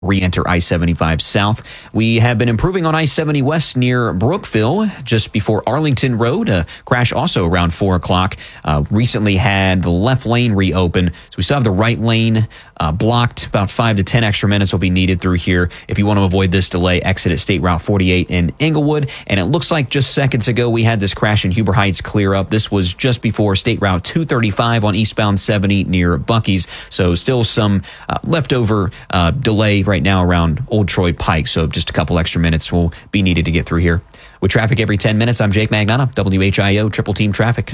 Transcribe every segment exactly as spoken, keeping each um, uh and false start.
re-enter I seventy-five South. We have been improving on I seventy West near Brookville, just before Arlington Road. A crash also around four o'clock. Uh, recently had the left lane reopen, so we still have the right lane uh, blocked. About five to ten extra minutes will be needed through here. If you want to avoid this delay, exit at State Route forty-eight in Englewood. And it looks like just seconds ago we had this crash in Huber Heights clear up. This was just before State Route two thirty-five on eastbound seventy near Buc-ee's. So still some uh, leftover uh, delay right now around Old Troy Pike, so just a couple extra minutes will be needed to get through here. With traffic every ten minutes, I'm Jake Magnotta, W H I O Triple Team Traffic.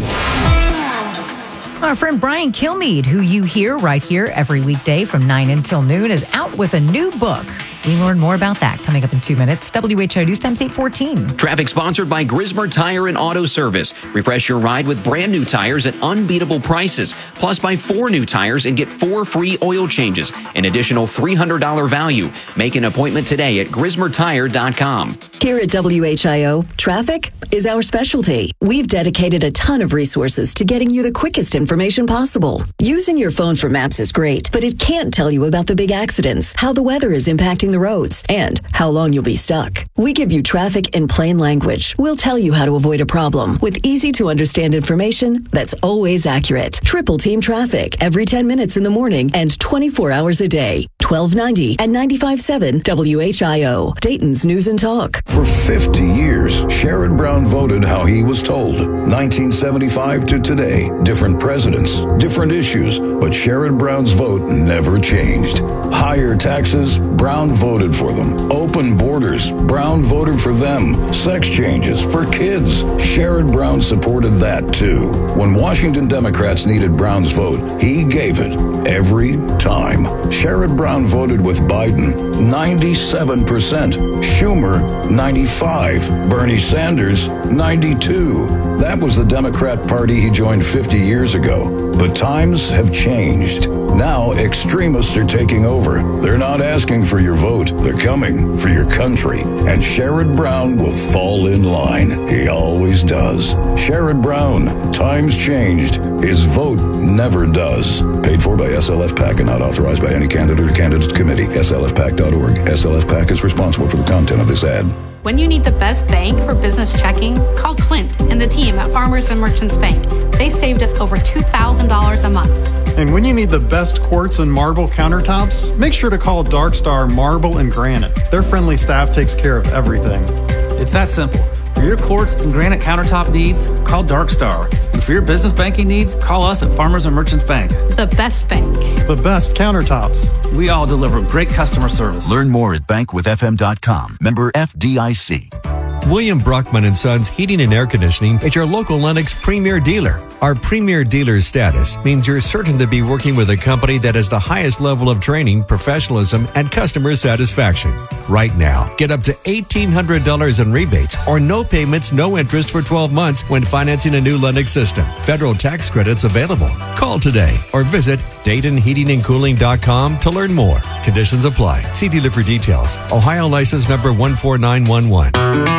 Our friend Brian Kilmeade, who you hear right here every weekday from nine until noon, is out with a new book. We learn more about that coming up in two minutes. W H I O News Time's eight fourteen. Traffic sponsored by Grismer Tire and Auto Service. Refresh your ride with brand new tires at unbeatable prices. Plus, buy four new tires and get four free oil changes. An additional three hundred dollars value. Make an appointment today at grismer tire dot com. Here at W H I O, traffic is our specialty. We've dedicated a ton of resources to getting you the quickest information possible. Using your phone for maps is great, but it can't tell you about the big accidents, how the weather is impacting the roads, and how long you'll be stuck. We give you traffic in plain language. We'll tell you how to avoid a problem with easy to understand information that's always accurate. Triple Team Traffic every ten minutes in the morning and twenty-four hours a day. twelve ninety and ninety-five point seven W H I O, Dayton's News and Talk. For fifty years, Sherrod Brown voted how he was told. nineteen seventy-five to today, different presidents, different issues, but Sherrod Brown's vote never changed. Higher taxes, Brown voted for them. Open borders, Brown voted for them. Sex changes for kids, Sherrod Brown supported that too. When Washington Democrats needed Brown's vote, he gave it every time. Sherrod Brown voted with Biden, ninety-seven percent. Schumer, ninety-five. Bernie Sanders, ninety-two. That was the Democrat Party he joined fifty years ago. But times have changed. Now extremists are taking over. They're not asking for your vote. They're coming for your country. And Sherrod Brown will fall in line. He always does. Sherrod Brown, times changed. His vote never does. Paid for by S L F PAC and not authorized by any candidate or candidate committee. S L F PAC dot org. S L F PAC is responsible for the content of this ad. When you need the best bank for business checking, call Clint and the team at Farmers and Merchants Bank. They saved us over two thousand dollars a month. And when you need the best quartz and marble countertops, make sure to call Dark Star Marble and Granite. Their friendly staff takes care of everything. It's that simple. For your quartz and granite countertop needs, call Dark Star. And for your business banking needs, call us at Farmers and Merchants Bank. The best bank. The best countertops. We all deliver great customer service. Learn more at bank with f m dot com. Member F D I C. William Brockman and Sons Heating and Air Conditioning is your local Lennox premier dealer. Our premier dealer status means you're certain to be working with a company that has the highest level of training, professionalism, and customer satisfaction. Right now, get up to eighteen hundred dollars in rebates or no payments, no interest for twelve months when financing a new Lennox system. Federal tax credits available. Call today or visit Dayton Heating and Cooling dot com to learn more. Conditions apply. See dealer for details. Ohio license number one four nine one one.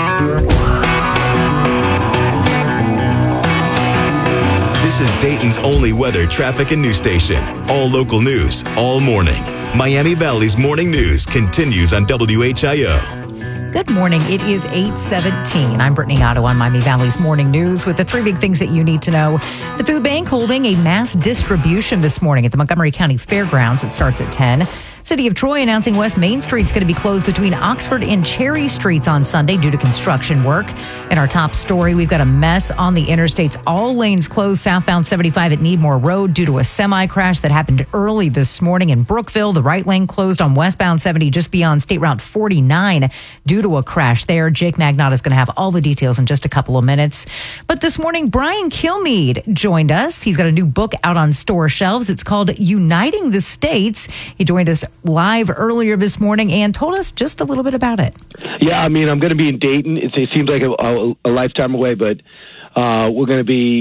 This is Dayton's only weather, traffic, and news station. All local news, all morning. Miami Valley's morning news continues on W H I O. Good morning. It is eight seventeen. I'm Brittany Otto on Miami Valley's Morning News with the three big things that you need to know. The food bank holding a mass distribution this morning at the Montgomery County Fairgrounds. It starts at ten. City of Troy announcing West Main Street's going to be closed between Oxford and Cherry Streets on Sunday due to construction work. In our top story, we've got a mess on the interstates. All lanes closed southbound seventy-five at Needmore Road due to a semi crash that happened early this morning in Brookville. The right lane closed on westbound seventy just beyond State Route forty-nine due to a crash there. Jake Magnotta is going to have all the details in just a couple of minutes. But this morning, Brian Kilmeade joined us. He's got a new book out on store shelves. It's called Uniting the States. He joined us live earlier this morning and told us just a little bit about it. Yeah, I mean, I'm going to be in Dayton. It, it seems like a, a, a lifetime away, but uh, we're going to be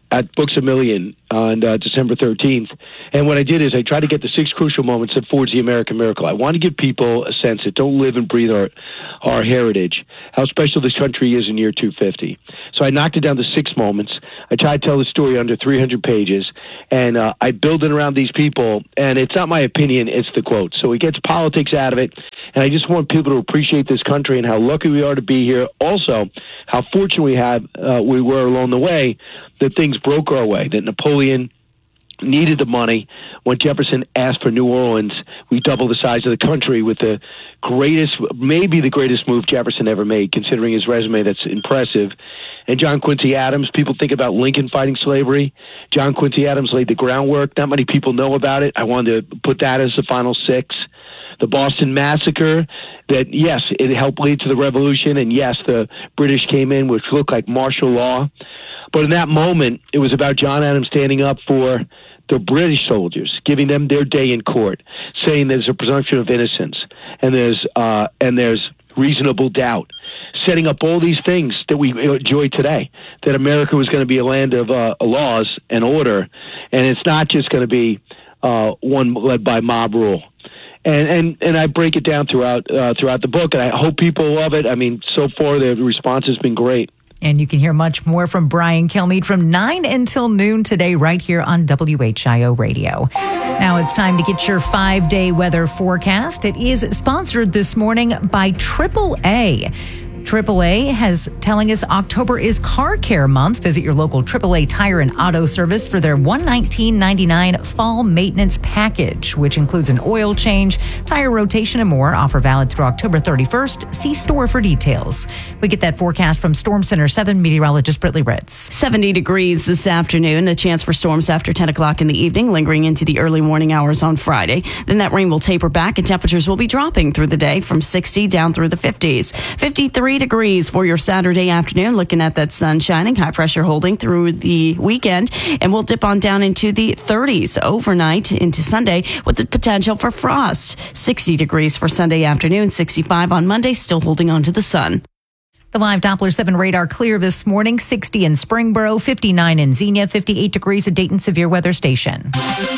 at Books A Million on uh, December thirteenth. And what I did is I tried to get the six crucial moments that forge the American miracle. I want to give people a sense that don't live and breathe our, our heritage, how special this country is in year two fifty. So I knocked it down to six moments. I tried to tell the story under three hundred pages, and uh, I build it around these people, and it's not my opinion, it's the quote. So it gets politics out of it, and I just want people to appreciate this country and how lucky we are to be here. Also, how fortunate we have uh, we were along the way that things broke our way, that Napoleon needed the money. When Jefferson asked for New Orleans, we doubled the size of the country with the greatest, maybe the greatest move Jefferson ever made, considering his resume. That's impressive. And John Quincy Adams, people think about Lincoln fighting slavery. John Quincy Adams laid the groundwork. Not many people know about it. I wanted to put that as the final six. The Boston Massacre, that, yes, it helped lead to the Revolution, and yes, the British came in, which looked like martial law. But in that moment, it was about John Adams standing up for the British soldiers, giving them their day in court, saying there's a presumption of innocence, and there's uh, and there's reasonable doubt, setting up all these things that we enjoy today, that America was going to be a land of uh, laws and order, and it's not just going to be uh, one led by mob rule. And, and and I break it down throughout uh, throughout the book, and I hope people love it. I mean, so far the response has been great. And you can hear much more from Brian Kilmeade from nine until noon today right here on W H I O Radio. Now it's time to get your five-day weather forecast. It is sponsored this morning by triple A. triple A has telling us October is Car Care Month. Visit your local triple A Tire and Auto Service for their one hundred nineteen dollars and ninety-nine cents fall maintenance package, which includes an oil change, tire rotation, and more. Offer valid through October thirty-first. See store for details. We get that forecast from Storm Center seven meteorologist Brittany Ritz. seventy degrees this afternoon. A chance for storms after ten o'clock in the evening, lingering into the early morning hours on Friday. Then that rain will taper back and temperatures will be dropping through the day from sixty down through the fifties. fifty-three degrees for your Saturday afternoon. Looking at that sun shining, high pressure holding through the weekend, and we'll dip on down into the thirties overnight into Sunday with the potential for frost. sixty degrees for Sunday afternoon, sixty-five on Monday, still holding on to the sun. The live Doppler seven radar clear this morning, sixty in Springboro, fifty-nine in Xenia, fifty-eight degrees at Dayton Severe Weather Station.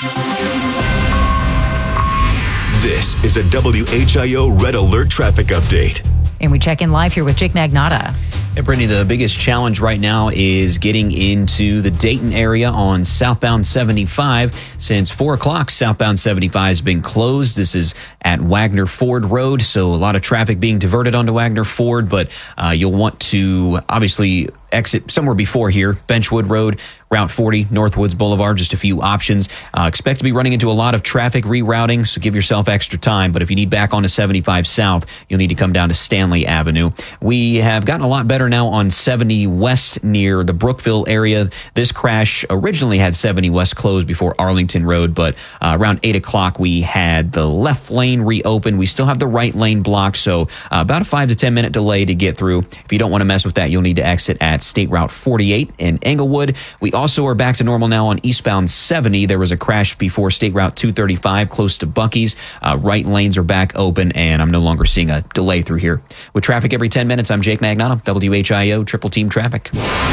This is a W H I O Red Alert Traffic Update. And we check in live here with Jake Magnotta. Yeah, Brittany, the biggest challenge right now is getting into the Dayton area on southbound seventy-five. Since four o'clock, southbound seventy-five has been closed. This is at Wagner Ford Road, so a lot of traffic being diverted onto Wagner Ford, but uh, you'll want to obviously exit somewhere before here, Benchwood Road, Route forty, Northwoods Boulevard, just a few options. Uh, expect to be running into a lot of traffic rerouting, so give yourself extra time. But if you need back onto seventy-five South, you'll need to come down to Stanley Avenue. We have gotten a lot better now on seventy West near the Brookville area. This crash originally had seventy West closed before Arlington Road, but uh, around eight o'clock we had the left lane reopened. We still have the right lane blocked, so uh, about a five to ten minute delay to get through. If you don't want to mess with that, you'll need to exit at State Route forty-eight in Englewood. We also are back to normal now on eastbound seventy. There was a crash before State Route two thirty-five close to Buc-ee's. Uh, right lanes are back open, and I'm no longer seeing a delay through here. With traffic every ten minutes, I'm Jake Magnotta, W H I O Triple Team Traffic.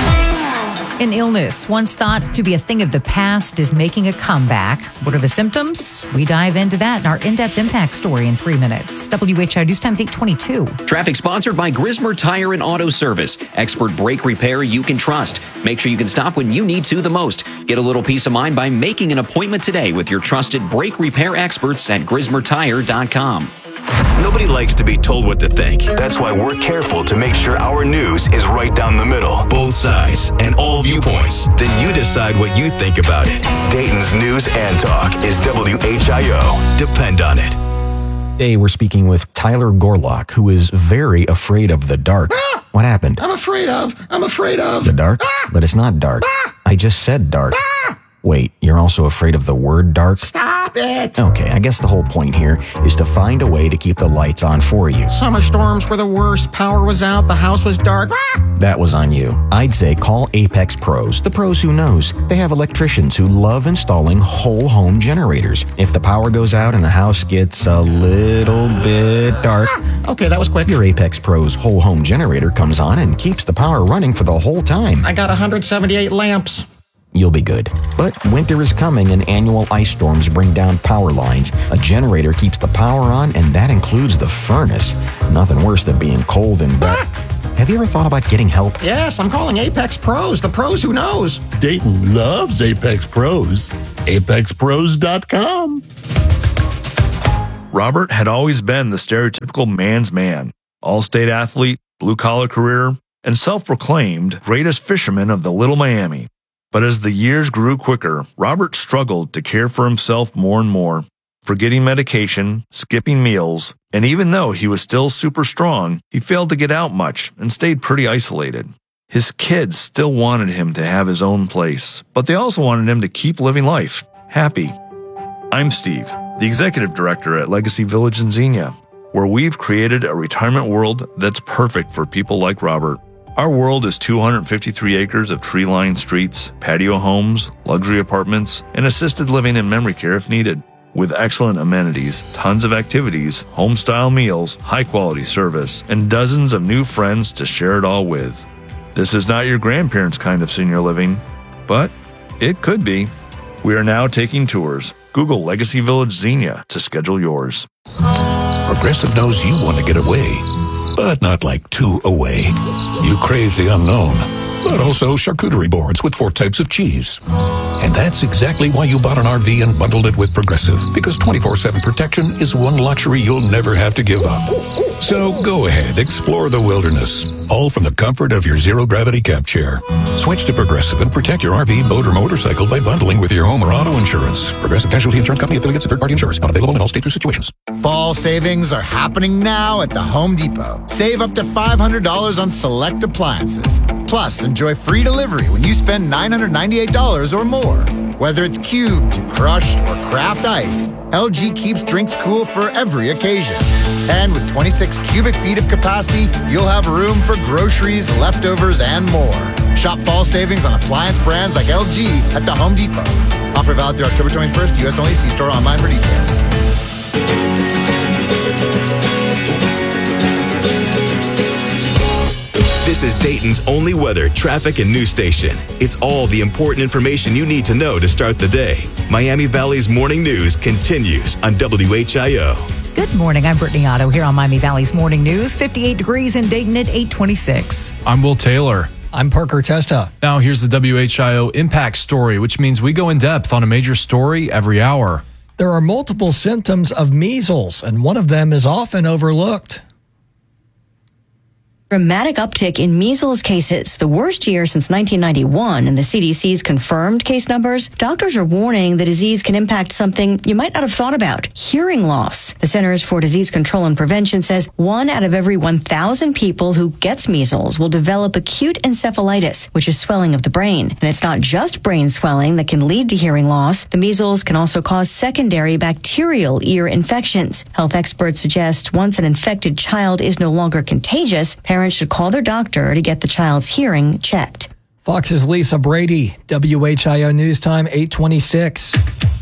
An illness once thought to be a thing of the past is making a comeback. What are the symptoms? We dive into that in our in-depth impact story in three minutes. W H I O News Time's eight twenty-two. Traffic sponsored by Grismer Tire and Auto Service. Expert brake repair you can trust. Make sure you can stop when you need to the most. Get a little peace of mind by making an appointment today with your trusted brake repair experts at grismer tire dot com. Nobody likes to be told what to think. That's why we're careful to make sure our news is right down the middle, both sides, and all viewpoints. Then you decide what you think about it. Dayton's News and Talk is W H I O. Depend on it. Today we're speaking with Tyler Gorlock, who is very afraid of the dark. Ah! What happened? I'm afraid of. I'm afraid of. The dark? Ah! But it's not dark. Ah! I just said dark. Ah! Wait, you're also afraid of the word dark? Stop it! Okay, I guess the whole point here is to find a way to keep the lights on for you. Summer storms were the worst. Power was out. The house was dark. Ah! That was on you. I'd say call Apex Pros, the pros who knows. They have electricians who love installing whole home generators. If the power goes out and the house gets a little bit dark, ah! Okay, that was quick. Your Apex Pros whole home generator comes on and keeps the power running for the whole time. I got one hundred seventy-eight lamps. you'll be good. But winter is coming and annual ice storms bring down power lines. A generator keeps the power on, and that includes the furnace. Nothing worse than being cold and wet. Have you ever thought about getting help? Yes, I'm calling Apex Pros, the pros who knows. Dayton loves Apex Pros. apex pros dot com. Robert had always been the stereotypical man's man. All-state athlete, blue-collar career, and self-proclaimed greatest fisherman of the Little Miami. But as the years grew quicker, Robert struggled to care for himself more and more, forgetting medication, skipping meals, and even though he was still super strong, he failed to get out much and stayed pretty isolated. His kids still wanted him to have his own place, but they also wanted him to keep living life, happy. I'm Steve, the executive director at Legacy Village in Xenia, where we've created a retirement world that's perfect for people like Robert. Our world is two hundred fifty-three acres of tree-lined streets, patio homes, luxury apartments, and assisted living and memory care if needed. With excellent amenities, tons of activities, home-style meals, high-quality service, and dozens of new friends to share it all with. This is not your grandparents' kind of senior living, but it could be. We are now taking tours. Google Legacy Village Xenia to schedule yours. Progressive knows you want to get away, but not like too away. You crave the unknown, but also charcuterie boards with four types of cheese. And that's exactly why you bought an R V and bundled it with Progressive, because twenty-four seven protection is one luxury you'll never have to give up. So go ahead, explore the wilderness, all from the comfort of your zero-gravity camp chair. Switch to Progressive and protect your R V, boat, or motorcycle by bundling with your home or auto insurance. Progressive Casualty Insurance Company, affiliates, and third-party insurers. Not available in all states or situations. Fall savings are happening now at the Home Depot. Save up to five hundred dollars on select appliances. Plus, enjoy free delivery when you spend nine hundred ninety-eight dollars or more. Whether it's cubed, crushed, or craft ice, L G keeps drinks cool for every occasion. And with twenty-six cubic feet of capacity, you'll have room for groceries, leftovers, and more. Shop fall savings on appliance brands like L G at the Home Depot. Offer valid through October twenty-first, U S only. See store online for details. This is Dayton's only weather, traffic, and news station. It's all the important information you need to know to start the day. Miami Valley's Morning News continues on W H I O. Good morning. I'm Brittany Otto here on Miami Valley's Morning News. fifty-eight degrees in Dayton at eight twenty-six. I'm Will Taylor. I'm Parker Testa. Now here's the W H I O Impact Story, which means we go in depth on a major story every hour. There are multiple symptoms of measles, and one of them is often overlooked. Dramatic uptick in measles cases, the worst year since nineteen ninety-one, and the C D C's confirmed case numbers. Doctors are warning the disease can impact something you might not have thought about, hearing loss. The Centers for Disease Control and Prevention says one out of every one thousand people who gets measles will develop acute encephalitis, which is swelling of the brain. And it's not just brain swelling that can lead to hearing loss. The measles can also cause secondary bacterial ear infections. Health experts suggest once an infected child is no longer contagious, parents should call their doctor to get the child's hearing checked. Fox's Lisa Brady, W H I O News Time, eight twenty-six.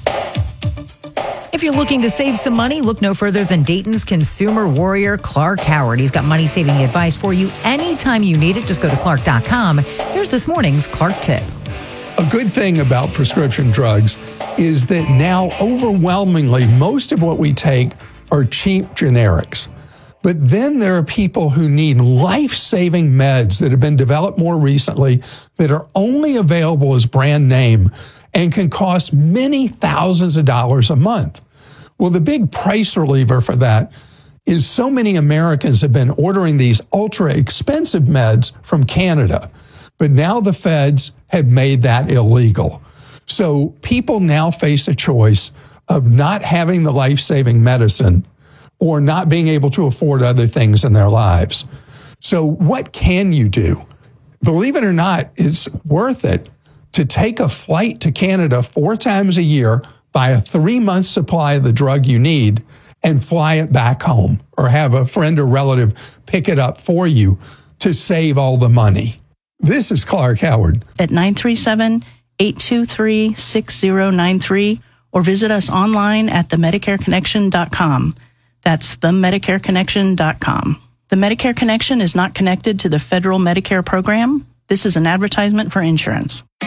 If you're looking to save some money, look no further than Dayton's consumer warrior, Clark Howard. He's got money-saving advice for you anytime you need it. Just go to clark dot com. Here's this morning's Clark Tip. A good thing about prescription drugs is that now overwhelmingly most of what we take are cheap generics. But then there are people who need life-saving meds that have been developed more recently that are only available as brand name and can cost many thousands of dollars a month. Well, the big price reliever for that is so many Americans have been ordering these ultra-expensive meds from Canada. But now the feds have made that illegal. So people now face a choice of not having the life-saving medicine or not being able to afford other things in their lives. So what can you do? Believe it or not, it's worth it to take a flight to Canada four times a year, buy a three-month supply of the drug you need, and fly it back home, or have a friend or relative pick it up for you to save all the money. This is Clark Howard. At nine three seven, eight two three, six zero nine three or visit us online at the medicare connection dot com. That's the medicare connection dot com. The Medicare Connection is not connected to the federal Medicare program. This is an advertisement for insurance.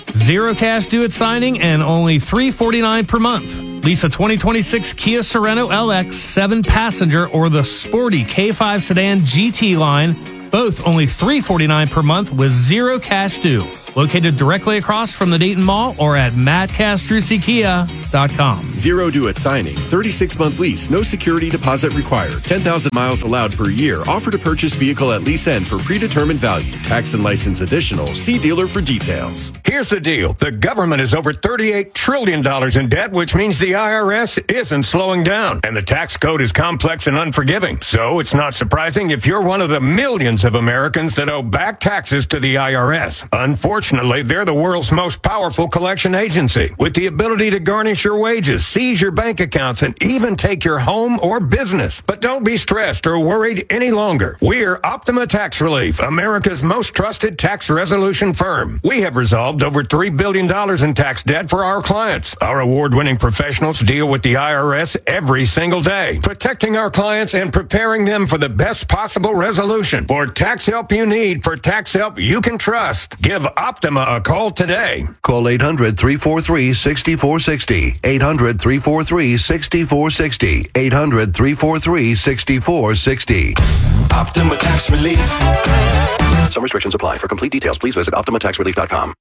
Zero cash due at signing and only three hundred forty-nine dollars per month. Lease a twenty twenty-six Kia Sorento L X seven passenger or the sporty K five sedan G T line, both only three hundred forty-nine dollars per month with zero cash due. Located directly across from the Dayton Mall or at matt castrucci kia dot com. Zero due at signing. thirty-six month lease. No security deposit required. ten thousand miles allowed per year. Offer to purchase vehicle at lease end for predetermined value. Tax and license additional. See dealer for details. Here's the deal. The government is over thirty-eight trillion dollars in debt, which means the I R S isn't slowing down. And the tax code is complex and unforgiving. So it's not surprising if you're one of the millions of Americans that owe back taxes to the I R S. Unfortunately, Fortunately, they're the world's most powerful collection agency with the ability to garnish your wages, seize your bank accounts, and even take your home or business. But don't be stressed or worried any longer. We're Optima Tax Relief, America's most trusted tax resolution firm. We have resolved over three billion dollars in tax debt for our clients. Our award-winning professionals deal with the I R S every single day, protecting our clients and preparing them for the best possible resolution. For tax help you need, for tax help you can trust, give Optima a call today. Call eight hundred, three four three, six four six zero. eight hundred, three four three, six four six zero. eight hundred, three four three, six four six zero. Optima Tax Relief. Some restrictions apply. For complete details, please visit optima tax relief dot com.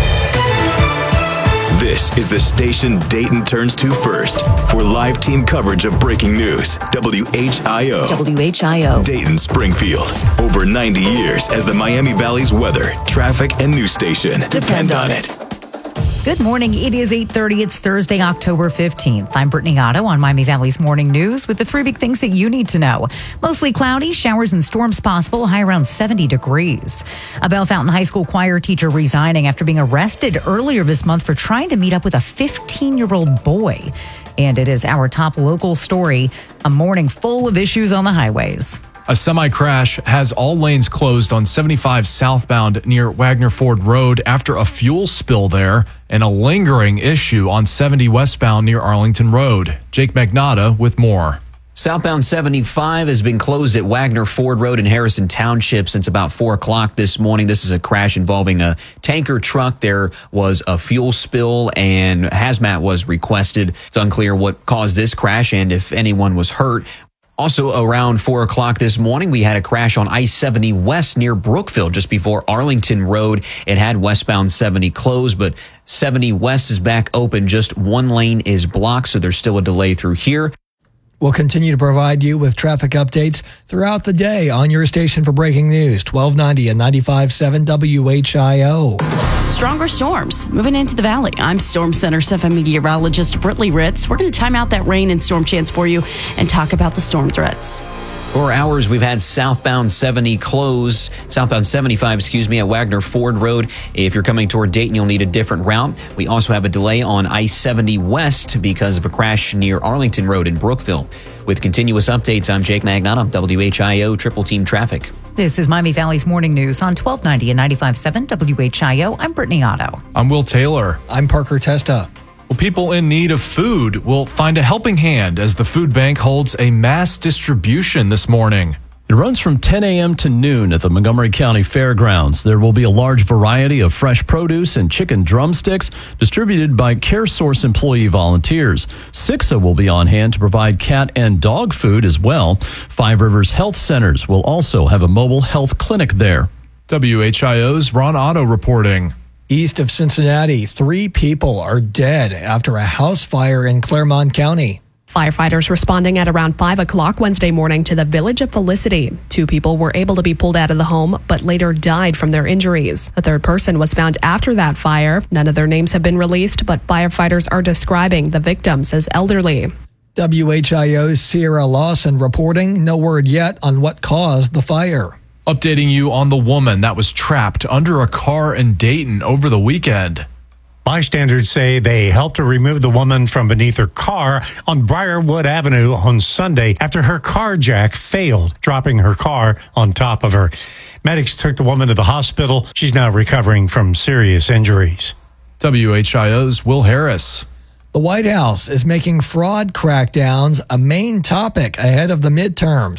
This is the station Dayton turns to first for live team coverage of breaking news. W H I O. W H I O. Dayton, Springfield. Over ninety years as the Miami Valley's weather, traffic, and news station. Depend on it. Good morning. It is eight thirty. It's Thursday, October fifteenth. I'm Brittany Otto on Miami Valley's Morning News with the three big things that you need to know. Mostly cloudy, showers and storms possible, high around seventy degrees. A Bellefontaine High School choir teacher resigning after being arrested earlier this month for trying to meet up with a fifteen-year-old boy. And it is our top local story, a morning full of issues on the highways. A semi-crash has all lanes closed on seventy-five southbound near Wagner Ford Road after a fuel spill there and a lingering issue on seventy westbound near Arlington Road. Jake Magnotta with more. Southbound seventy-five has been closed at Wagner Ford Road in Harrison Township since about four o'clock this morning. This is a crash involving a tanker truck. There was a fuel spill and hazmat was requested. It's unclear what caused this crash and if anyone was hurt. Also around four o'clock this morning, we had a crash on I seventy West near Brookville, just before Arlington Road. It had westbound seventy closed, but seventy West is back open. Just one lane is blocked, so there's still a delay through here. We'll continue to provide you with traffic updates throughout the day on your station for breaking news, twelve ninety and ninety-five point seven W H I O. Stronger storms moving into the valley. I'm Storm Center seven meteorologist Brittany Ritz. We're going to time out that rain and storm chance for you and talk about the storm threats. For hours, we've had southbound seventy closed, southbound seventy-five, excuse me, at Wagner Ford Road. If you're coming toward Dayton, you'll need a different route. We also have a delay on I seventy West because of a crash near Arlington Road in Brookville. With continuous updates, I'm Jake Magnotta, W H I O Triple Team Traffic. This is Miami Valley's Morning News on twelve ninety and ninety-five point seven W H I O. I'm Brittany Otto. I'm Will Taylor. I'm Parker Testa. Well, people in need of food will find a helping hand as the food bank holds a mass distribution this morning. It runs from ten a.m. to noon at the Montgomery County Fairgrounds. There will be a large variety of fresh produce and chicken drumsticks distributed by CareSource employee volunteers. S I C S A will be on hand to provide cat and dog food as well. Five Rivers Health Centers will also have a mobile health clinic there. W H I O's Ron Otto reporting. East of Cincinnati, three people are dead after a house fire in Clermont County. Firefighters responding at around five o'clock Wednesday morning to the village of Felicity. Two people were able to be pulled out of the home, but later died from their injuries. A third person was found after that fire. None of their names have been released, but firefighters are describing the victims as elderly. W H I O's Sierra Lawson reporting, no word yet on what caused the fire. Updating you on the woman that was trapped under a car in Dayton over the weekend. Bystanders say they helped her remove the woman from beneath her car on Briarwood Avenue on Sunday after her car jack failed, dropping her car on top of her. Medics took the woman to the hospital. She's now recovering from serious injuries. W H I O's Will Harris. The White House is making fraud crackdowns a main topic ahead of the midterms.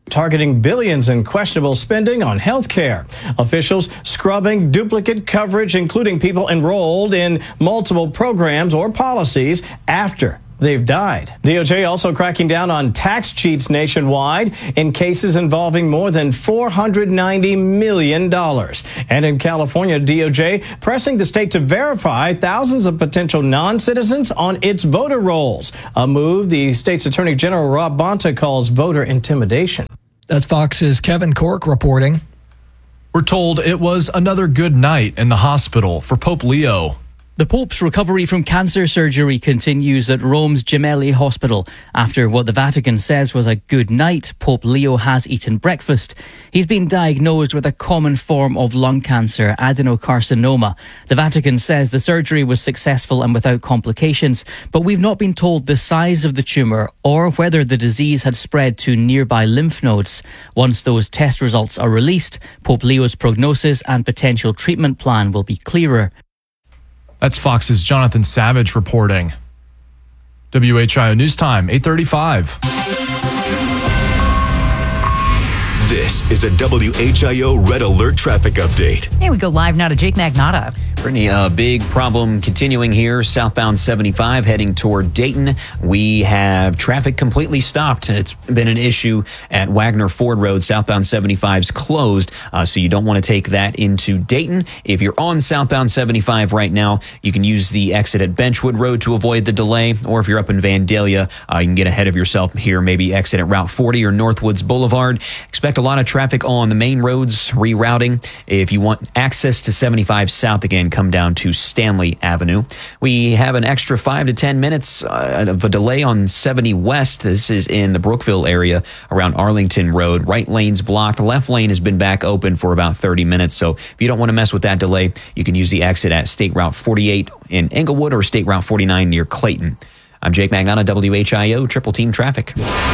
targeting billions in questionable spending on health care. Officials scrubbing duplicate coverage, including people enrolled in multiple programs or policies after they've died. D O J also cracking down on tax cheats nationwide in cases involving more than four hundred ninety million dollars. And in California, D O J pressing the state to verify thousands of potential non-citizens on its voter rolls, a move the state's Attorney General Rob Bonta calls voter intimidation. That's Fox's Kevin Cork reporting. We're told it was another good night in the hospital for Pope Leo. The Pope's recovery from cancer surgery continues at Rome's Gemelli Hospital. After what the Vatican says was a good night, Pope Leo has eaten breakfast. He's been diagnosed with a common form of lung cancer, adenocarcinoma. The Vatican says the surgery was successful and without complications, but we've not been told the size of the tumour or whether the disease had spread to nearby lymph nodes. Once those test results are released, Pope Leo's prognosis and potential treatment plan will be clearer. That's Fox's Jonathan Savage reporting. W H I O News Time, eight thirty-five. This is a W H I O Red Alert traffic update. Hey, we go live now to Jake Magnotta. Brittany, a big problem continuing here, southbound seventy-five heading toward Dayton. We have traffic completely stopped. It's been an issue at Wagner Ford Road. Southbound seventy-five's closed, uh, so you don't want to take that into Dayton. If you're on southbound seventy-five right now, you can use the exit at Benchwood Road to avoid the delay, or if you're up in Vandalia, uh, you can get ahead of yourself here, maybe exit at Route forty or Northwoods Boulevard. Expect a lot of traffic on the main roads, rerouting. If you want access to seventy-five south again, come down to Stanley Avenue. We have an extra five to ten minutes uh, of a delay on seventy West. This is in the Brookville area around Arlington Road. Right lane's blocked. Left lane has been back open for about thirty minutes. So if you don't want to mess with that delay, you can use the exit at State Route forty-eight in Englewood or State Route forty-nine near Clayton. I'm Jake Magnotta, W H I O Triple Team Traffic.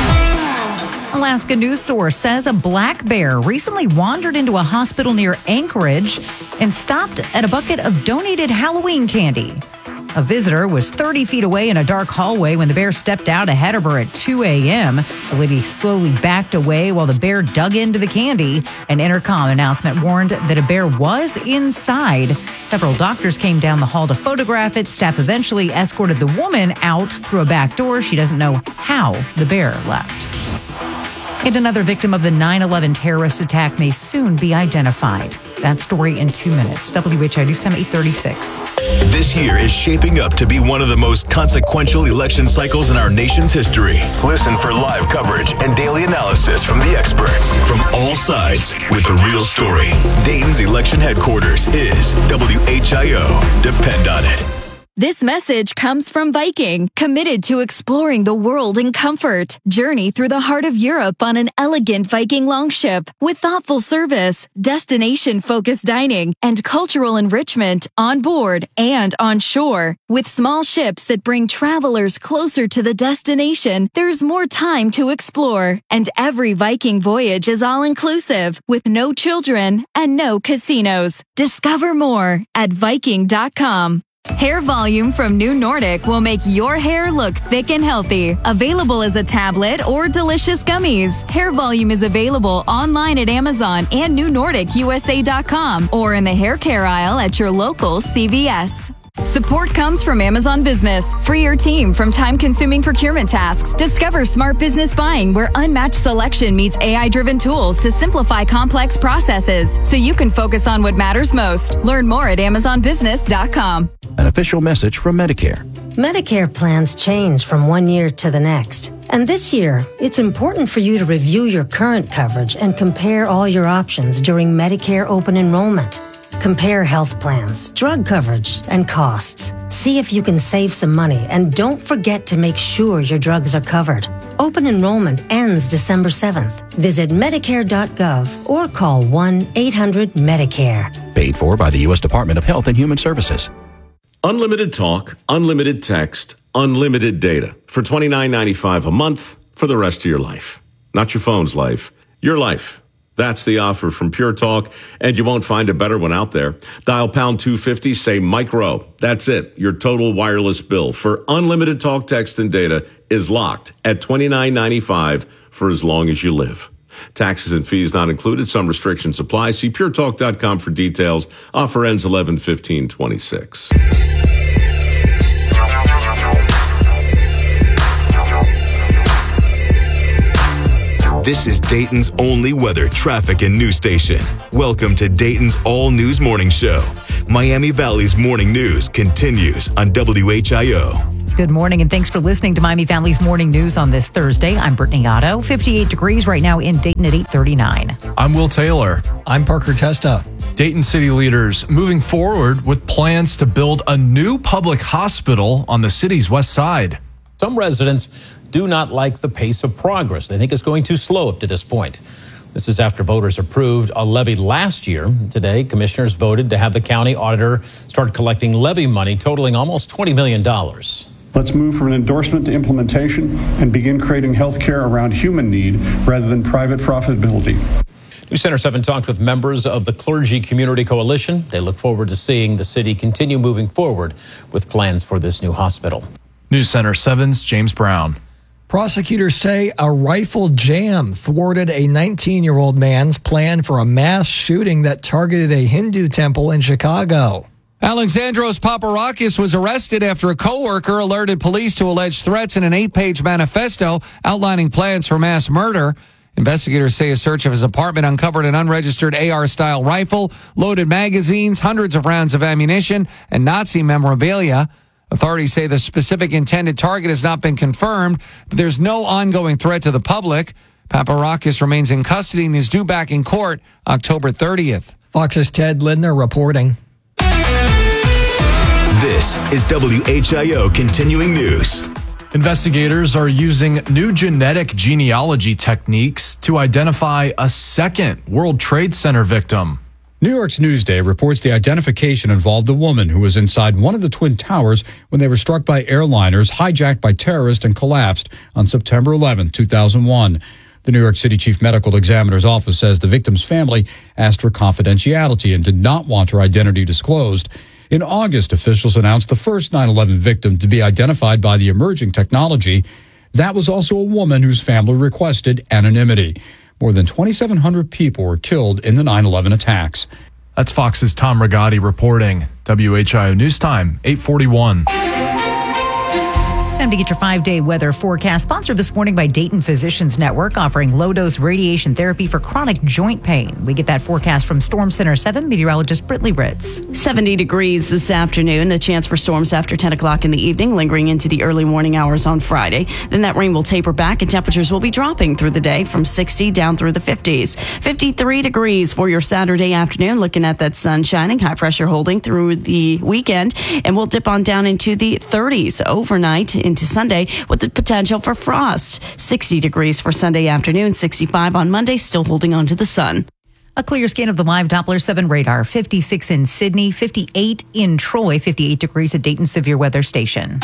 Alaska news source says a black bear recently wandered into a hospital near Anchorage and stopped at a bucket of donated Halloween candy. A visitor was thirty feet away in a dark hallway when the bear stepped out ahead of her at two a.m. The lady slowly backed away while the bear dug into the candy. An intercom announcement warned that a bear was inside. Several doctors came down the hall to photograph it. Staff eventually escorted the woman out through a back door. She doesn't know how the bear left. And another victim of the nine eleven terrorist attack may soon be identified. That story in two minutes. W H I News Time, eight thirty-six. This year is shaping up to be one of the most consequential election cycles in our nation's history. Listen for live coverage and daily analysis from the experts from all sides with the real story. Dayton's election headquarters is W H I O. Depend on it. This message comes from Viking, committed to exploring the world in comfort. Journey through the heart of Europe on an elegant Viking longship with thoughtful service, destination-focused dining, and cultural enrichment on board and on shore. With small ships that bring travelers closer to the destination, there's more time to explore. And every Viking voyage is all-inclusive, with no children and no casinos. Discover more at Viking dot com. Hair Volume from New Nordic will make your hair look thick and healthy. Available as a tablet or delicious gummies. Hair Volume is available online at Amazon and New Nordic U S A dot com or in the hair care aisle at your local C V S. Support comes from Amazon Business. Free your team from time-consuming procurement tasks. Discover smart business buying where unmatched selection meets A I-driven tools to simplify complex processes so you can focus on what matters most. Learn more at Amazon Business dot com. An official message from Medicare. Medicare plans change from one year to the next. And this year, it's important for you to review your current coverage and compare all your options during Medicare open enrollment. Compare health plans, drug coverage, and costs. See if you can save some money, and don't forget to make sure your drugs are covered. Open enrollment ends December seventh. Visit Medicare dot gov or call one eight hundred Medicare. Paid for by the U S Department of Health and Human Services. Unlimited talk, unlimited text, unlimited data for twenty-nine ninety-five a month for the rest of your life. Not your phone's life, your life. That's the offer from Pure Talk, and you won't find a better one out there. Dial pound two fifty, say Mike Rowe. That's it. Your total wireless bill for unlimited talk, text, and data is locked at twenty-nine ninety-five for as long as you live. Taxes and fees not included. Some restrictions apply. See pure talk dot com for details. Offer ends eleven fifteen twenty-six. This is Dayton's only weather, traffic, and news station. Welcome to Dayton's All News Morning Show. Miami Valley's morning news continues on W H I O. Good morning, and thanks for listening to Miami Valley's morning news on this Thursday. I'm Brittany Otto. fifty-eight degrees right now in Dayton at eight thirty-nine. I'm Will Taylor. I'm Parker Testa. Dayton city leaders moving forward with plans to build a new public hospital on the city's west side. Some residents do not like the pace of progress. They think it's going too slow up to this point. This is after voters approved a levy last year. Today, commissioners voted to have the county auditor start collecting levy money totaling almost twenty million dollars. Let's move from an endorsement to implementation and begin creating health care around human need rather than private profitability. News Center seven talked with members of the Clergy Community Coalition. They look forward to seeing the city continue moving forward with plans for this new hospital. News Center seven's James Brown. Prosecutors say a rifle jam thwarted a nineteen-year-old man's plan for a mass shooting that targeted a Hindu temple in Chicago. Alexandros Paparakis was arrested after a coworker alerted police to alleged threats in an eight-page manifesto outlining plans for mass murder. Investigators say a search of his apartment uncovered an unregistered A R-style rifle, loaded magazines, hundreds of rounds of ammunition, and Nazi memorabilia. Authorities say the specific intended target has not been confirmed, but there's no ongoing threat to the public. Paparakis remains in custody and is due back in court October thirtieth. Fox's Ted Lindner reporting. This is W H I O Continuing News. Investigators are using new genetic genealogy techniques to identify a second World Trade Center victim. New York's Newsday reports the identification involved the woman who was inside one of the Twin Towers when they were struck by airliners, hijacked by terrorists, and collapsed on September eleventh, two thousand one. The New York City Chief Medical Examiner's Office says the victim's family asked for confidentiality and did not want her identity disclosed. In August, officials announced the first nine eleven victim to be identified by the emerging technology. That was also a woman whose family requested anonymity. More than twenty-seven hundred people were killed in the nine eleven attacks. That's Fox's Tom Rigotti reporting. W H I O News Time, eight forty-one. Time to get your five-day weather forecast, sponsored this morning by Dayton Physicians Network, offering low-dose radiation therapy for chronic joint pain. We get that forecast from Storm Center seven meteorologist Brittany Ritz. seventy degrees this afternoon. A chance for storms after ten o'clock in the evening, lingering into the early morning hours on Friday. Then that rain will taper back and temperatures will be dropping through the day from sixty down through the fifties. fifty-three degrees for your Saturday afternoon. Looking at that sun shining, high pressure holding through the weekend. And we'll dip on down into the thirties overnight into Sunday with the potential for frost. sixty degrees for Sunday afternoon, sixty-five on Monday, still holding on to the sun. A clear scan of the live Doppler seven radar, fifty-six in Sydney, fifty-eight in Troy, fifty-eight degrees at Dayton Severe Weather Station.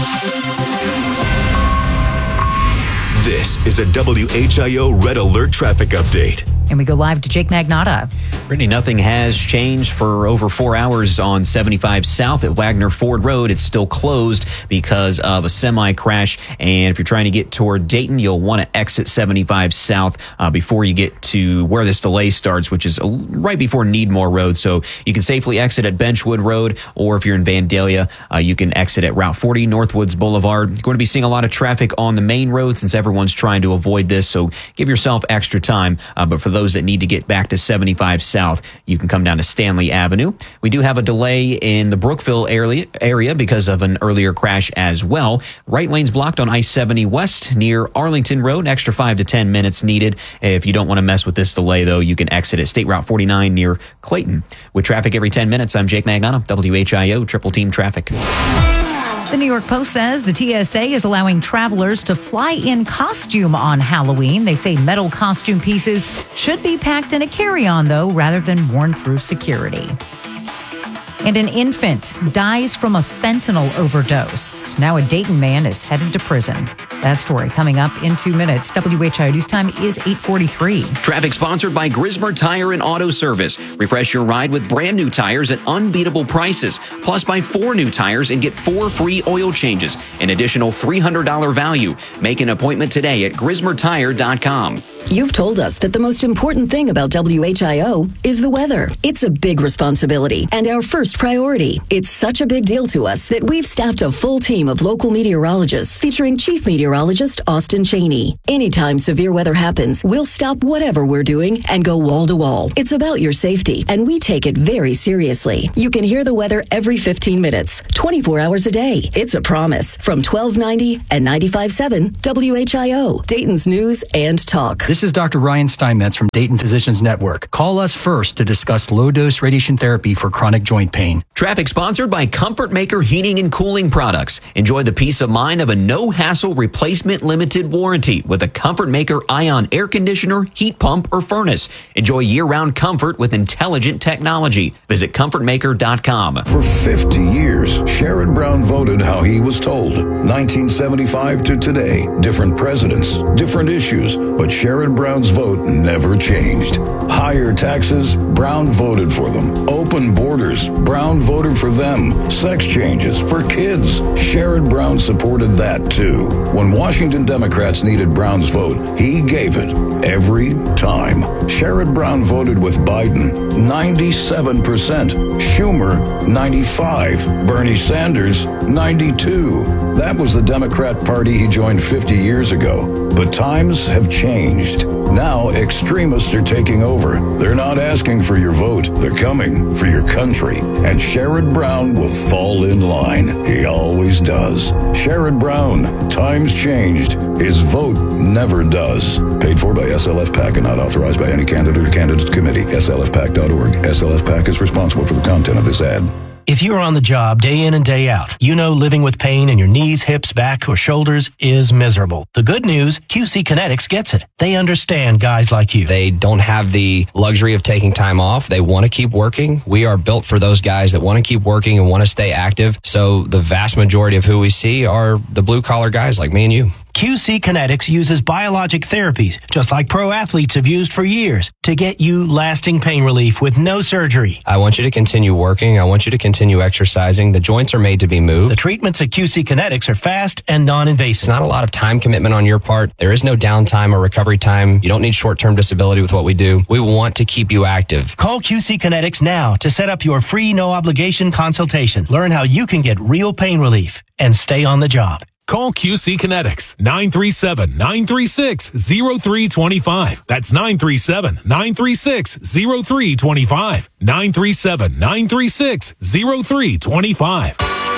This is a W H I O Red Alert traffic update. And we go live to Jake Magnotta. Brittany, nothing has changed for over four hours on seventy-five South at Wagner Ford Road. It's still closed because of a semi crash. And if you're trying to get toward Dayton, you'll want to exit seventy-five South uh, before you get to where this delay starts, which is right before Needmore Road. So you can safely exit at Benchwood Road, or if you're in Vandalia, uh, you can exit at Route forty Northwoods Boulevard. You're going to be seeing a lot of traffic on the main road since everyone's trying to avoid this. So give yourself extra time. Uh, but for those Those that need to get back to seventy-five South, you can come down to Stanley Avenue. We do have a delay in the Brookville area, area because of an earlier crash as well. Right lane's blocked on I seventy West near Arlington Road. Extra five to ten minutes needed. If you don't want to mess with this delay, though, you can exit at State Route forty-nine near Clayton. With traffic every ten minutes, I'm Jake Magnotta, W H I O Triple Team Traffic. The New York Post says the T S A is allowing travelers to fly in costume on Halloween. They say metal costume pieces should be packed in a carry-on, though, rather than worn through security. And an infant dies from a fentanyl overdose. Now a Dayton man is headed to prison. That story coming up in two minutes. W H I O News Time is eight forty-three. Traffic sponsored by Grismer Tire and Auto Service. Refresh your ride with brand new tires at unbeatable prices. Plus, buy four new tires and get four free oil changes. An additional three hundred dollars value. Make an appointment today at grismer tire dot com. You've told us that the most important thing about W H I O is the weather. It's a big responsibility and our first priority. It's such a big deal to us that we've staffed a full team of local meteorologists featuring Chief Meteorologist Austin Cheney. Anytime severe weather happens, we'll stop whatever we're doing and go wall to wall. It's about your safety, and we take it very seriously. You can hear the weather every fifteen minutes, twenty-four hours a day. It's a promise from twelve ninety and ninety-five point seven W H I O, Dayton's News and Talk. This is Doctor Ryan Steinmetz from Dayton Physicians Network. Call us first to discuss low-dose radiation therapy for chronic joint pain. Traffic sponsored by Comfort Maker Heating and Cooling Products. Enjoy the peace of mind of a no-hassle replacement limited warranty with a Comfort Maker Ion air conditioner, heat pump, or furnace. Enjoy year-round comfort with intelligent technology. Visit comfort maker dot com. For fifty years, Sherrod Brown voted how he was told. nineteen seventy-five to today, different presidents, different issues, but Sherrod Brown's vote never changed. Higher taxes, Brown voted for them. Open borders, Brown voted for them. Sex changes for kids, Sherrod Brown supported that too. When Washington Democrats needed Brown's vote, he gave it every time. Sherrod Brown voted with Biden, ninety-seven percent. Schumer, ninety-five. Bernie Sanders, ninety-two. That was the Democrat Party he joined fifty years ago. But times have changed. Now extremists are taking over. They're not asking for your vote. They're coming for your country. And Sherrod Brown will fall in line. He always does. Sherrod Brown, times changed. His vote never does. Paid for by S L F PAC and not authorized by any candidate or candidates committee. S L F PAC dot org. S L F PAC is responsible for the content of this ad. If you're on the job day in and day out, you know living with pain in your knees, hips, back, or shoulders is miserable. The good news, Q C Kinetics gets it. They understand guys like you. They don't have the luxury of taking time off. They want to keep working. We are built for those guys that want to keep working and want to stay active. So the vast majority of who we see are the blue collar guys like me and you. Q C Kinetics uses biologic therapies, just like pro athletes have used for years, to get you lasting pain relief with no surgery. I want you to continue working. I want you to continue exercising. The joints are made to be moved. The treatments at Q C Kinetics are fast and non-invasive. It's not a lot of time commitment on your part. There is no downtime or recovery time. You don't need short-term disability with what we do. We want to keep you active. Call Q C Kinetics now to set up your free no-obligation consultation. Learn how you can get real pain relief and stay on the job. Call Q C Kinetics, nine three seven, nine three six, zero three two five. That's nine three seven, nine three six, zero three two five. nine three seven, nine three six, zero three two five.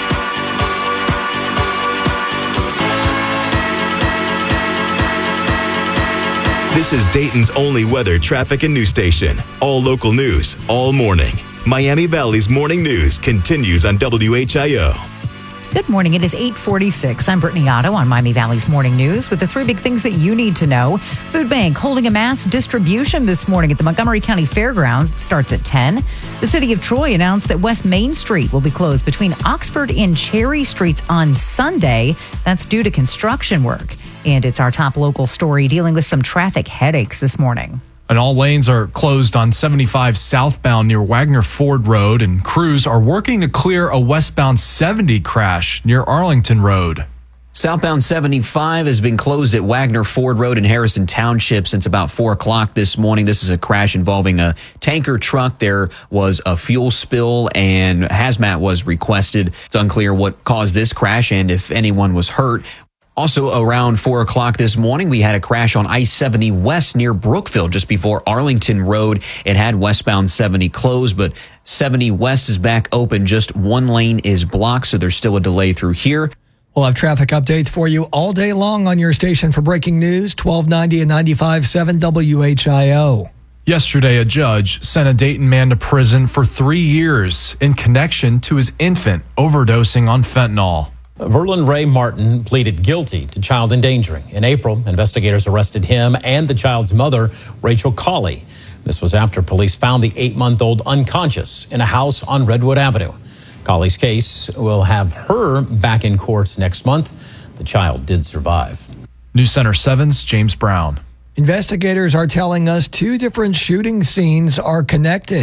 This is Dayton's only weather, traffic, and news station. All local news, all morning. Miami Valley's morning news continues on W H I O. Good morning. It is eight forty-six. I'm Brittany Otto on Miami Valley's Morning News with the three big things that you need to know. Food Bank holding a mass distribution this morning at the Montgomery County Fairgrounds. It starts at ten. The city of Troy announced that West Main Street will be closed between Oxford and Cherry Streets on Sunday. That's due to construction work. And it's our top local story dealing with some traffic headaches this morning. And all lanes are closed on seventy-five southbound near Wagner Ford Road, and crews are working to clear a westbound seventy crash near Arlington Road. Southbound seventy-five has been closed at Wagner Ford Road in Harrison Township since about four o'clock this morning. This is a crash involving a tanker truck. There was a fuel spill and hazmat was requested. It's unclear what caused this crash and if anyone was hurt. Also around four o'clock this morning, we had a crash on I seventy West near Brookville just before Arlington Road. It had westbound seventy closed, but seventy West is back open. Just one lane is blocked, so there's still a delay through here. We'll have traffic updates for you all day long on your station for breaking news, twelve ninety and ninety-five point seven W H I O. Yesterday, a judge sent a Dayton man to prison for three years in connection to his infant overdosing on fentanyl. Verlin Ray Martin pleaded guilty to child endangering. In April, investigators arrested him and the child's mother, Rachel Colley. This was after police found the eight-month-old unconscious in a house on Redwood Avenue. Colley's case will have her back in court next month. The child did survive. News Center seven's James Brown. Investigators are telling us two different shooting scenes are connected.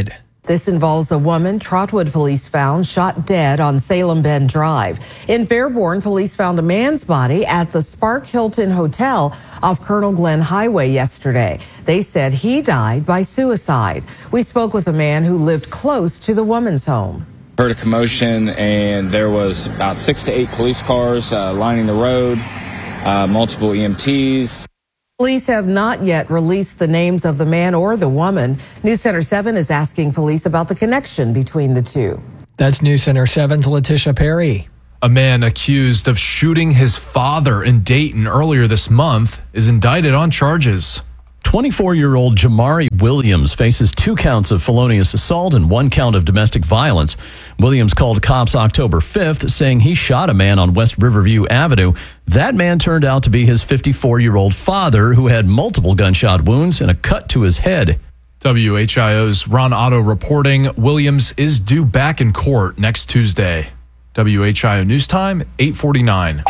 This involves a woman Trotwood police found shot dead on Salem Bend Drive. In Fairborn, police found a man's body at the Spark Hilton Hotel off Colonel Glenn Highway yesterday. They said he died by suicide. We spoke with a man who lived close to the woman's home. Heard a commotion, and there was about six to eight police cars uh, lining the road, uh, multiple E M Ts. Police have not yet released the names of the man or the woman. News Center seven is asking police about the connection between the two. That's News Center seven's Letitia Perry. A man accused of shooting his father in Dayton earlier this month is indicted on charges. twenty-four-year-old Jamari Williams faces two counts of felonious assault and one count of domestic violence. Williams called cops October fifth, saying he shot a man on West Riverview Avenue. That man turned out to be his fifty-four-year-old father, who had multiple gunshot wounds and a cut to his head. W H I O's Ron Otto reporting Williams is due back in court next Tuesday. W H I O News Time, eight forty-nine.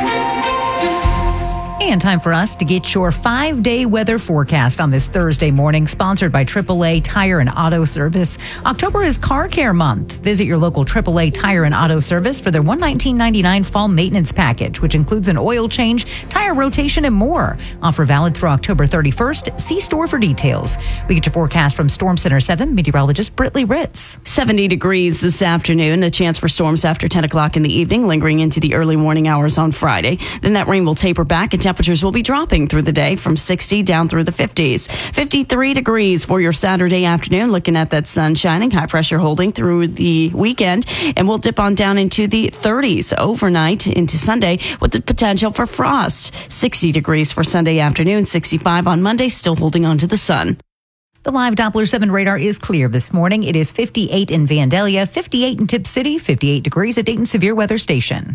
And time for us to get your five-day weather forecast on this Thursday morning, sponsored by triple A Tire and Auto Service. October is Car Care Month. Visit your local triple A Tire and Auto Service for their one hundred nineteen dollars and ninety-nine cents fall maintenance package, which includes an oil change, tire rotation, and more. Offer valid through October thirty-first. See store for details. We get your forecast from Storm Center seven meteorologist Britley Ritz. seventy degrees this afternoon. The chance for storms after ten o'clock in the evening, lingering into the early morning hours on Friday. Then that rain will taper back and temperatures will be dropping through the day from sixty down through the fifties. fifty-three degrees for your Saturday afternoon, looking at that sun shining, high pressure holding through the weekend, and we'll dip on down into the thirties overnight into Sunday with the potential for frost. sixty degrees for Sunday afternoon, sixty-five on Monday, still holding on to the sun. The live Doppler seven radar is clear this morning. It is fifty-eight in Vandalia, fifty-eight in Tip City, fifty-eight degrees at Dayton Severe Weather Station.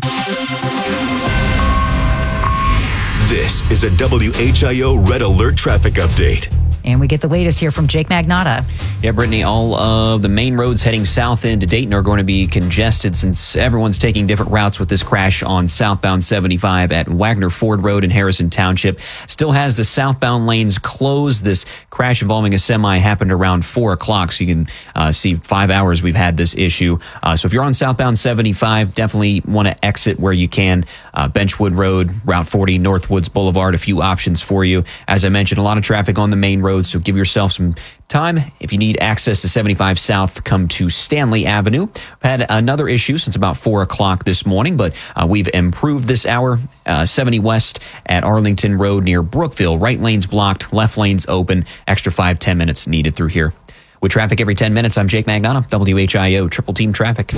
This is a W H I O Red Alert traffic update. And we get the latest here from Jake Magnotta. Yeah, Brittany, all of the main roads heading south into Dayton are going to be congested since everyone's taking different routes with this crash on southbound seventy-five at Wagner Ford Road in Harrison Township. Still has the southbound lanes closed. This crash involving a semi happened around four o'clock, so you can uh, see five hours we've had this issue. Uh, so if you're on southbound seventy-five, definitely want to exit where you can. Uh, Benchwood Road, Route forty, Northwoods Boulevard, a few options for you. As I mentioned, a lot of traffic on the main road. So give yourself some time. If you need access to seventy-five South, come to Stanley Avenue. We've had another issue since about four o'clock this morning, but uh, we've improved this hour. Uh, seventy West at Arlington Road near Brookville. Right lane's blocked, left lane's open. Extra five, ten minutes needed through here. With traffic every ten minutes, I'm Jake Magnotta, W H I O Triple Team Traffic.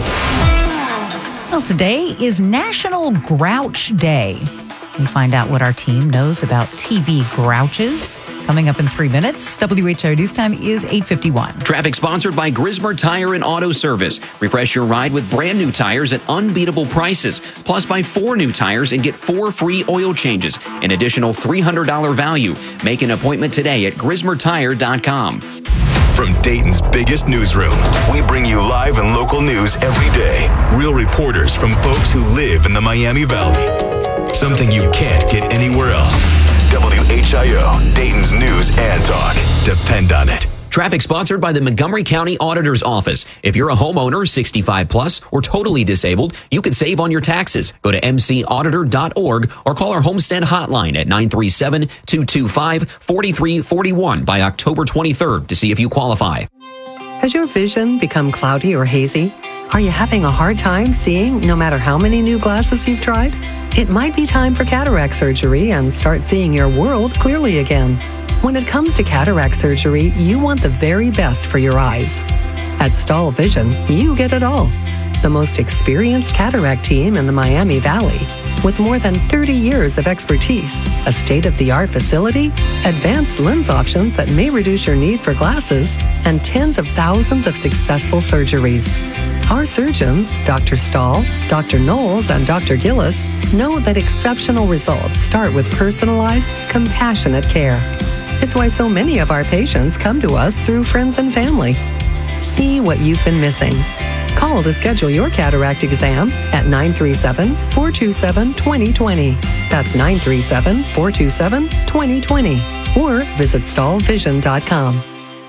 Well, today is National Grouch Day. We find out what our team knows about T V grouches. Coming up in three minutes, W H I O News Time is eight fifty-one. Traffic sponsored by Grismer Tire and Auto Service. Refresh your ride with brand new tires at unbeatable prices. Plus, buy four new tires and get four free oil changes. An additional three hundred dollars value. Make an appointment today at grismer tire dot com. From Dayton's biggest newsroom, we bring you live and local news every day. Real reporters from folks who live in the Miami Valley. Something you can't get anywhere else. W H I O, Dayton's news and talk. Depend on it. Traffic sponsored by the Montgomery County Auditor's Office. If you're a homeowner, sixty-five plus, or totally disabled, you can save on your taxes. Go to m c auditor dot org or call our homestead hotline at nine three seven, two two five, four three four one by October twenty-third to see if you qualify. Has your vision become cloudy or hazy? Are you having a hard time seeing no matter how many new glasses you've tried? It might be time for cataract surgery and start seeing your world clearly again. When it comes to cataract surgery, you want the very best for your eyes. At Stahl Vision, you get it all. The most experienced cataract team in the Miami Valley, with more than thirty years of expertise, a state-of-the-art facility, advanced lens options that may reduce your need for glasses, and tens of thousands of successful surgeries. Our surgeons, Doctor Stahl, Doctor Knowles, and Doctor Gillis, know that exceptional results start with personalized, compassionate care. It's why so many of our patients come to us through friends and family. See what you've been missing. Call to schedule your cataract exam at nine three seven, four two seven, two zero two zero. That's nine three seven, four two seven, two zero two zero. Or visit stahl vision dot com.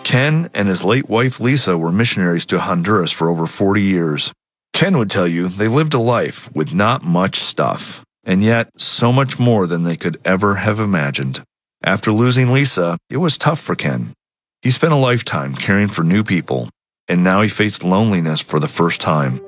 Ken and his late wife Lisa were missionaries to Honduras for over forty years. Ken would tell you they lived a life with not much stuff, and yet so much more than they could ever have imagined. After losing Lisa, it was tough for Ken. He spent a lifetime caring for new people, and now he faced loneliness for the first time.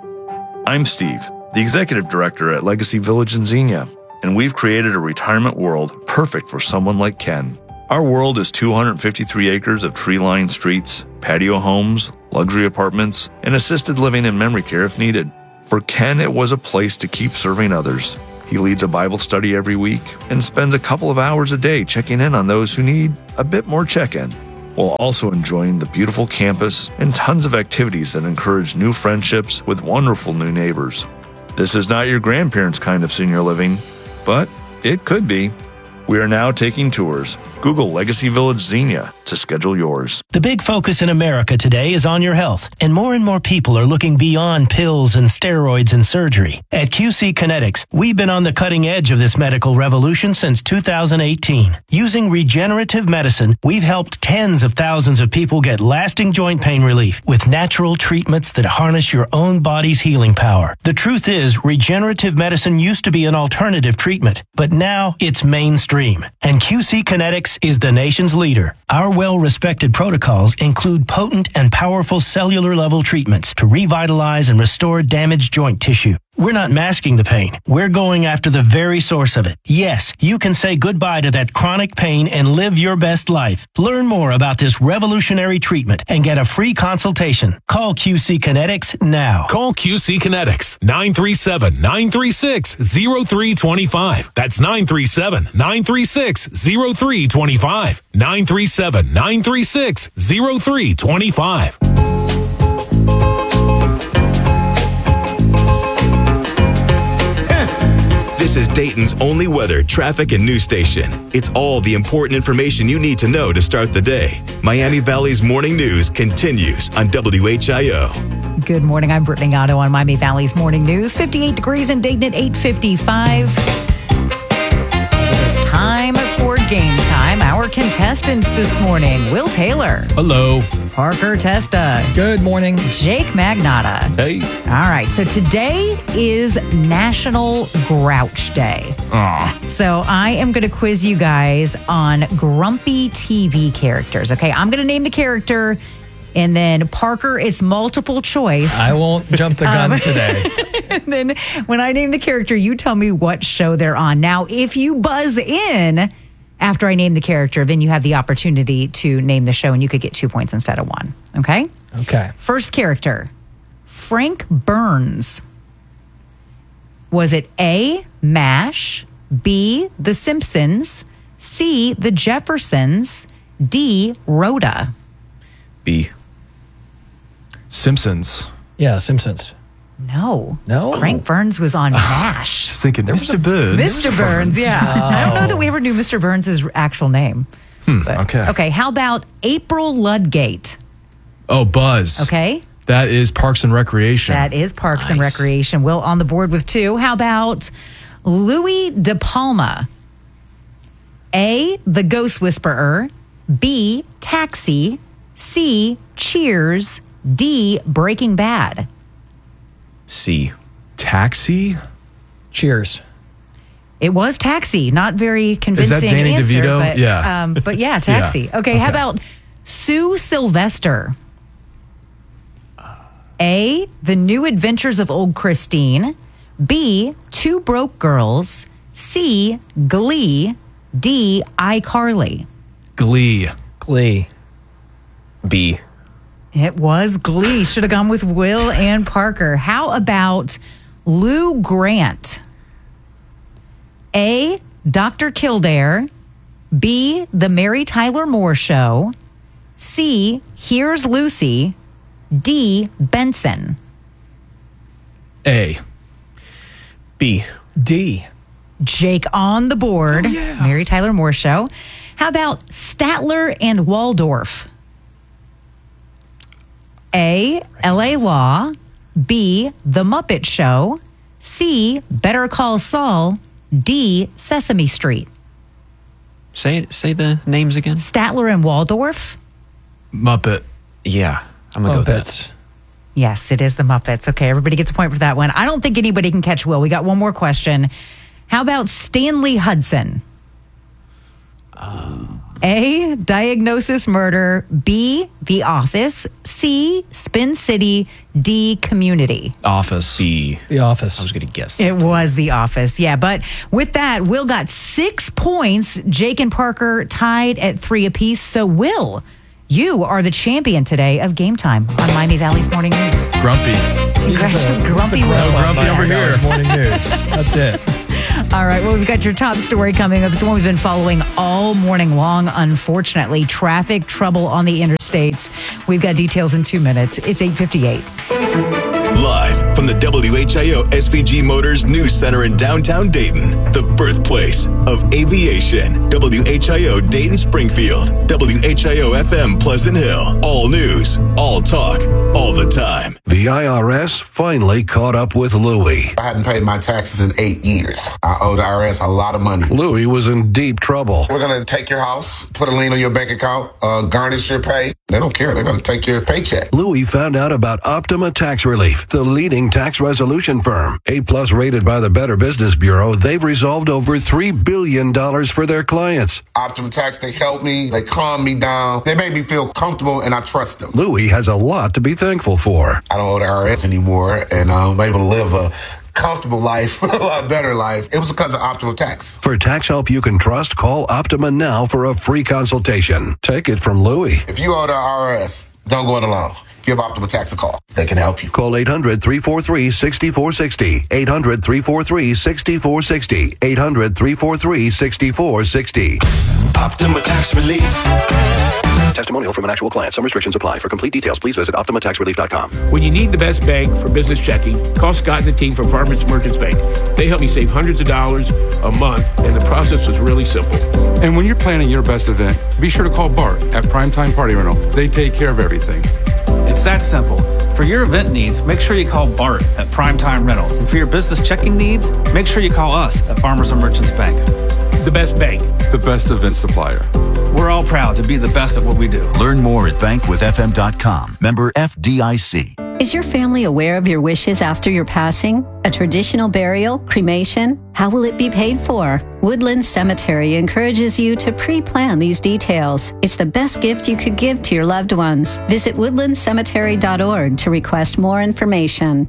I'm Steve, the executive director at Legacy Village in Xenia, and we've created a retirement world perfect for someone like Ken. Our world is two hundred fifty-three acres of tree-lined streets, patio homes, luxury apartments, and assisted living and memory care if needed. For Ken, it was a place to keep serving others. He leads a Bible study every week and spends a couple of hours a day checking in on those who need a bit more check-in, while also enjoying the beautiful campus and tons of activities that encourage new friendships with wonderful new neighbors. This is not your grandparents' kind of senior living, but it could be. We are now taking tours. Google Legacy Village Xenia to schedule yours. The big focus in America today is on your health, and more and more people are looking beyond pills and steroids and surgery. At Q C Kinetics, we've been on the cutting edge of this medical revolution since two thousand eighteen. Using regenerative medicine, we've helped tens of thousands of people get lasting joint pain relief with natural treatments that harness your own body's healing power. The truth is, regenerative medicine used to be an alternative treatment, but now it's mainstream, and Q C Kinetics is the nation's leader. Our well-respected protocols include potent and powerful cellular-level treatments to revitalize and restore damaged joint tissue. We're not masking the pain. We're going after the very source of it. Yes, you can say goodbye to that chronic pain and live your best life. Learn more about this revolutionary treatment and get a free consultation. Call Q C Kinetics now. Call Q C Kinetics, nine three seven, nine three six, zero three two five. That's nine three seven, nine three six, zero three two five. nine three seven, nine three six, zero three two five. This is Dayton's only weather, traffic, and news station. It's all the important information you need to know to start the day. Miami Valley's morning news continues on W H I O. Good morning. I'm Brittany Otto on Miami Valley's morning news. fifty-eight degrees in Dayton at eight fifty-five. It is time for game time. Our contestants this morning: Will Taylor. Hello. Parker Testa. Good morning. Jake Magnotta. Hey. All right. So today is National Grouch Day. Aw. So I am going to quiz you guys on grumpy T V characters. Okay. I'm going to name the character. And then, Parker, it's multiple choice. I won't jump the gun Um, today. And then when I name the character, you tell me what show they're on. Now, if you buzz in after I name the character, then you have the opportunity to name the show, and you could get two points instead of one. Okay? Okay. First character, Frank Burns. Was it A, MASH, B, The Simpsons, C, The Jeffersons, D, Rhoda? B. Simpsons. Yeah, Simpsons. No. No? Frank Burns was on MASH. Just thinking, Mister Burns. Mister Burns, yeah. I don't know that we ever knew Mister Burns' actual name. Hmm, But- okay. Okay, how about April Ludgate? Oh, Buzz. Okay. That is Parks and Recreation. That is Parks and Recreation. Will on the board with two. How about Louis De Palma? A, The Ghost Whisperer. B, Taxi. C, Cheers. D, Breaking Bad. C. Taxi? Cheers. It was Taxi. Not very convincing Danny answer. DeVito? But, Yeah. Um, but yeah, Taxi. Yeah. Okay, how Okay. about Sue Sylvester? A, The New Adventures of Old Christine. B, Two Broke Girls. C, Glee. D, iCarly. Glee. Glee. B. It was Glee. Should have gone with Will and Parker. How about Lou Grant? A, Doctor Kildare. B, The Mary Tyler Moore Show. C, Here's Lucy. D, Benson. A. B. D. Jake on the board. Oh, yeah. Mary Tyler Moore Show. How about Statler and Waldorf? A, L A Law. B, The Muppet Show. C, Better Call Saul. D, Sesame Street. Say say the names again. Statler and Waldorf. Muppet. Yeah, I'm going to go with that. Yes, it is the Muppets. Okay, everybody gets a point for that one. I don't think anybody can catch Will. We got one more question. How about Stanley Hudson? Um. A, Diagnosis Murder. B, The Office. C, Spin City. D, Community. Office. B. The Office. I was going to guess. It was The Office, yeah. But with that, Will got six points. Jake and Parker tied at three apiece. So, Will, you are the champion today of Game Time on Miami Valley's Morning News. Grumpy. Congratulations, Grumpy Will. Grumpy over here. Morning News. That's it. All right, well, we've got your top story coming up. It's one we've been following all morning long, unfortunately. Traffic trouble on the interstates. We've got details in two minutes. It's eight fifty-eight. Live from the W H I O S V G Motors News Center in downtown Dayton, the birthplace of aviation. W H I O Dayton Springfield, W H I O F M Pleasant Hill. All news, all talk, all the time. The I R S finally caught up with Louie. I hadn't paid my taxes in eight years. I owe the I R S a lot of money. Louie was in deep trouble. We're going to take your house, put a lien on your bank account, uh, garnish your pay. They don't care. They're going to take your paycheck. Louie found out about Optima Tax Relief, the leading tax resolution firm. A-plus rated by the Better Business Bureau, they've resolved over three billion dollars for their clients. Optima Tax, they helped me. They calmed me down. They made me feel comfortable, and I trust them. Louie has a lot to be thankful for. I don't owe the I R S anymore, and I'm able to live a comfortable life, a lot better life. It was because of Optima Tax. For tax help you can trust, call Optima now for a free consultation. Take it from Louie. If you owe the I R S, don't go it alone. Give Optima Tax a call. They can help you. Call eight hundred, three four three, six four six zero. eight hundred, three four three, six four six zero. eight hundred, three four three, six four six zero. Optima Tax Relief. Testimonial from an actual client. Some restrictions apply. For complete details, please visit optima tax relief dot com. When you need the best bank for business checking, call Scott and the team from Farmers Merchants Bank. They help me save hundreds of dollars a month, and the process was really simple. And when you're planning your best event, be sure to call Bart at Primetime Party Rental. They take care of everything. It's that simple. For your event needs, make sure you call Bart at Primetime Rental. And for your business checking needs, make sure you call us at Farmers and Merchants Bank. The best bank. The best event supplier. We're all proud to be the best at what we do. Learn more at bank with f m dot com. Member F D I C. Is your family aware of your wishes after your passing? A traditional burial? Cremation? How will it be paid for? Woodland Cemetery encourages you to pre-plan these details. It's the best gift you could give to your loved ones. Visit woodland cemetery dot org to request more information.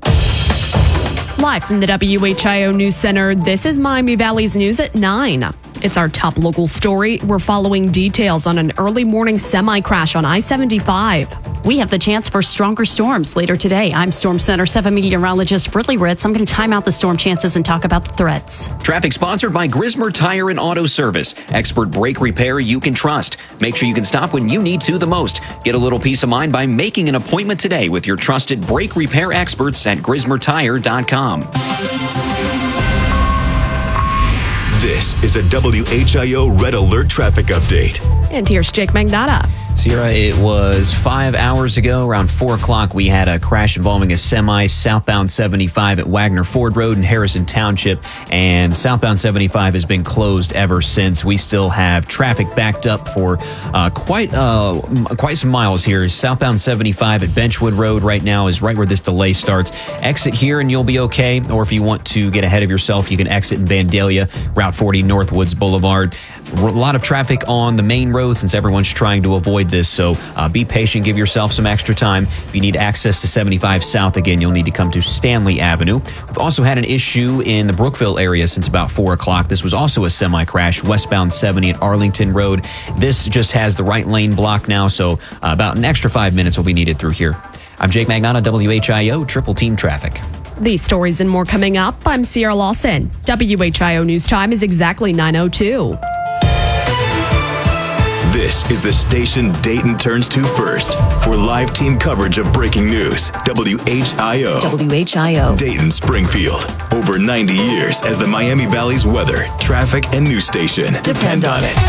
Live from the W H I O News Center, this is Miami Valley's News at nine. It's our top local story. We're following details on an early morning semi-crash on I seventy-five. We have the chance for stronger storms later today. I'm Storm Center seven meteorologist Britley Ritz. I'm going to time out the storm chances and talk about the threats. Traffic sponsored by Grismer Tire and Auto Service. Expert brake repair you can trust. Make sure you can stop when you need to the most. Get a little peace of mind by making an appointment today with your trusted brake repair experts at grismer tire dot com. This is a W H I O Red Alert traffic update. And here's Jake Magnata. Sierra, it was five hours ago, around four o'clock, we had a crash involving a semi southbound seventy-five at Wagner Ford Road in Harrison Township, and southbound seventy-five has been closed ever since. We still have traffic backed up for uh, quite uh, quite some miles here. Southbound seventy-five at Benchwood Road right now is right where this delay starts. Exit here and you'll be okay, or if you want to get ahead of yourself, you can exit in Vandalia, Route forty Northwoods Boulevard. A lot of traffic on the main road since everyone's trying to avoid this, so uh, be patient, give yourself some extra time. If you need access to seventy-five South again, you'll need to come to Stanley Avenue. We've also had an issue in the Brookville area since about four o'clock. This was also a semi-crash, westbound seventy at Arlington Road. This just has the right lane blocked now, so uh, about an extra five minutes will be needed through here. I'm Jake Magnata, W H I O, Triple Team Traffic. These stories and more coming up. I'm Sierra Lawson. W H I O News Time is exactly nine oh two. This is the station Dayton turns to first for live team coverage of breaking news. W H I O. W H I O. Dayton Springfield. Over ninety years as the Miami Valley's weather, traffic, and news station. Depend on it.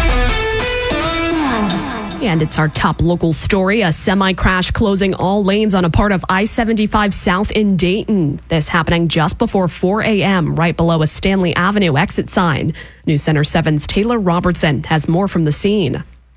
And it's our top local story, a semi-crash closing all lanes on a part of I seventy-five South in Dayton. This happening just before four a.m., right below a Stanley Avenue exit sign. News Center seven's Taylor Robertson has more from the scene.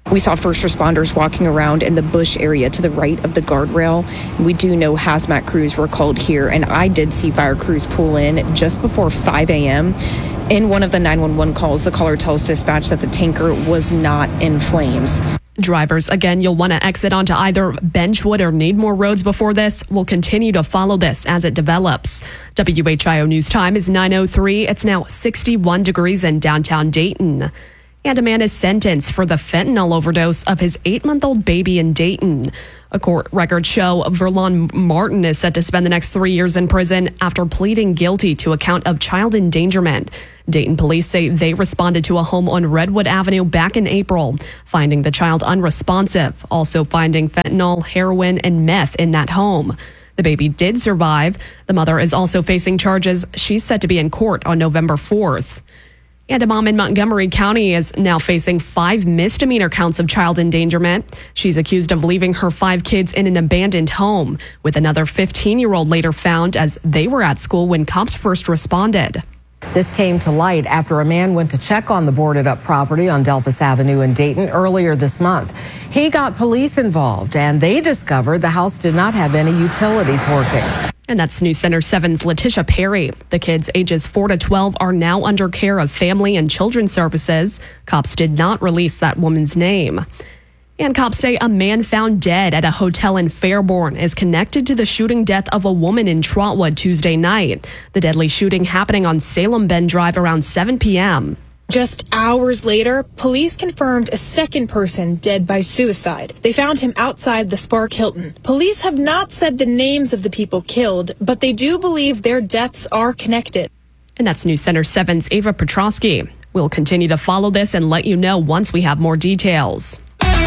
We saw first responders walking around in the bush area to the right of the guardrail. We do know hazmat crews were called here, and I did see fire crews pull in just before five a.m. In one of the nine one one calls, the caller tells dispatch that the tanker was not in flames. Drivers, again, you'll want to exit onto either Benchwood or Needmore roads before this. We'll continue to follow this as it develops. W H I O News Time is nine oh three. It's now sixty-one degrees in downtown Dayton. And a man is sentenced for the fentanyl overdose of his eight-month-old baby in Dayton. A court records show Verlon Martin is set to spend the next three years in prison after pleading guilty to a count of child endangerment. Dayton police say they responded to a home on Redwood Avenue back in April, finding the child unresponsive, also finding fentanyl, heroin, and meth in that home. The baby did survive. The mother is also facing charges. She's set to be in court on November fourth. And a mom in Montgomery County is now facing five misdemeanor counts of child endangerment. She's accused of leaving her five kids in an abandoned home, with another fifteen-year-old later found as they were at school when cops first responded. This came to light after a man went to check on the boarded-up property on Delphus Avenue in Dayton earlier this month. He got police involved, and they discovered the house did not have any utilities working. And that's News Center seven's Letitia Perry. The kids ages four to twelve are now under care of Family and Children's Services. Cops did not release that woman's name. And cops say a man found dead at a hotel in Fairborn is connected to the shooting death of a woman in Trotwood Tuesday night. The deadly shooting happening on Salem Bend Drive around seven p.m. Just hours later, police confirmed a second person dead by suicide. They found him outside the Spark Hilton. Police have not said the names of the people killed, but they do believe their deaths are connected. And that's News Center seven's Ava Petrosky. We'll continue to follow this and let you know once we have more details.